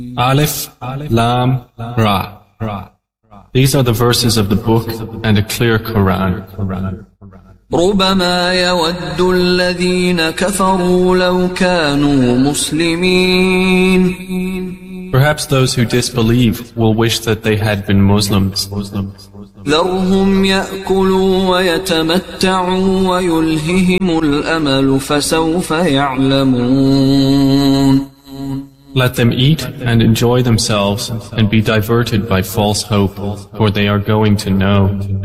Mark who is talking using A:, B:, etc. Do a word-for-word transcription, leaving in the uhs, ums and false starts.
A: Alif, Lam, Ra. These are the verses of the book and a clear Quran.
B: ربما يود الذين كفروا لو كانوا مسلمين.
A: Perhaps those who disbelieve will wish that they had been Muslims.
B: ذرهم يأكلوا ويتمتعوا ويلههم الأمل فسوف يعلمون.
A: Let them eat and enjoy themselves and be diverted by false hope, for they are going to know.